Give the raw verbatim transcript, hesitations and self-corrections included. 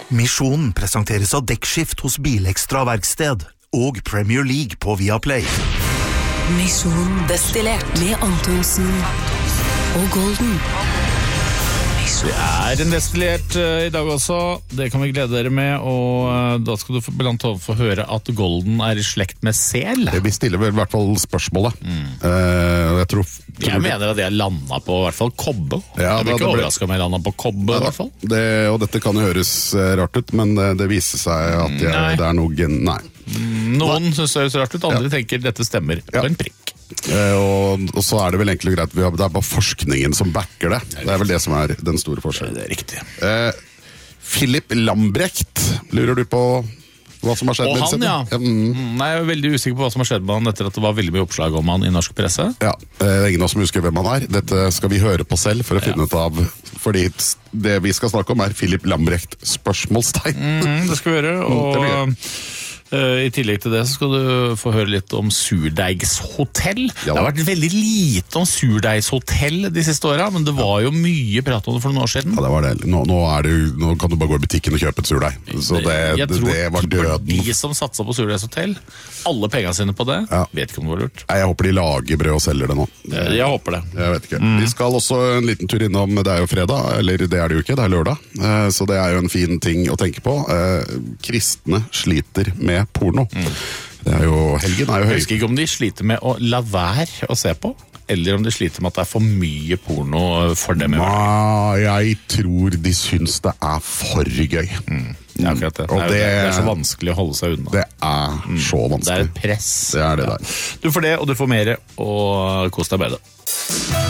Misjonen presenteres av Dekkskift hos Bilekstra Verksted og Premier League på Viaplay. Misjon destillert med Antonsen og Golden. Det er en destillert uh, i dag også, det kan vi glede dere med, og uh, da skal du blant annet få høre at Golden er i slekt med sel. Vi stiller vel i hvert fall spørsmålet. Mm. Uh, jeg tror, tror jeg mener at jeg landet på i hvert fall kobbe. Ja, jeg blir ikke ble... overrasket om jeg landet på kobbe ja, i hvert fall. Det, og dette kan jo høres rart ut, men det, det viser seg at jeg, det er noe gen... Nei. Noen synes det høres rart ut, andre ja. tenker dette stemmer ja. på en prikk. Eh, og, og så er det vel egentlig greit, vi har, det er bare forskningen som backer det. Det er vel det som er den store forskjellen. Det er riktig. Eh, Philip Lambrecht, lurer du på hva som har skjedd og med han, ja. ja mm. Nei, jeg er veldig usikker på hva som har skjedd med han etter at det var veldig mye oppslag om han i norsk presse. Ja, det er ingen av oss som husker hvem han er. Dette skal vi høre på selv for å finne ja. ut av, fordi det vi skal snakke om er Philip Lambrecht spørsmålstegn. Mm, det skal vi gjøre, og... Uh, I tillegg til det så skal du få høre litt om surdeigshotell. Ja. Det har vært veldig lite om surdeigshotell de siste årene, men det var jo mye prat om det for noen år siden. Ja, det var det. Nå, nå, er det, nå kan du bare gå i butikken og kjøpe et surdeig. Så det, Jeg tror det var døden. De som satset på surdeigshotell, alle pengene sine på det, ja. vet ikke om det var lurt. Nei, jeg håper de lager brød og selger det nå. Jeg, jeg håper det. Jeg vet ikke. Mm. Vi skal også en liten tur innom, det er jo fredag, eller det er det jo ikke, det er lørdag. Uh, så det er jo en fin ting å tenke på. Uh, kristne sliter med porno. Mm. Det er jo, helgen er jo høy. Jeg husker ikke om de sliter med å la være å se på, eller om de sliter med at det er for mye porno for dem. Nei, jeg tror de syns det er for gøy. Mm. Ja, akkurat det. Det er, det, det er så vanskelig å holde seg unna. Det er mm. så vanskelig. Det er et press. Det er det ja. der. Du får det, og du får mer, og kos deg med det.